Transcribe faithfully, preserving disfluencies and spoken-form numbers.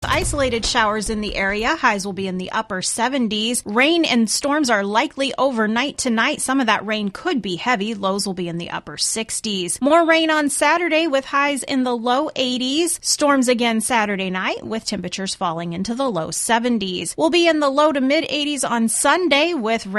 isolated showers in the area. Highs will be in the upper seventies. Rain and storms are likely overnight tonight. Some of that rain could be heavy. Lows will be in the upper sixties. More rain on Saturday with highs in the low eighties. Storms again Saturday night with temperatures falling into the low seventies. We'll be in the low to mid eighties on Sunday with rain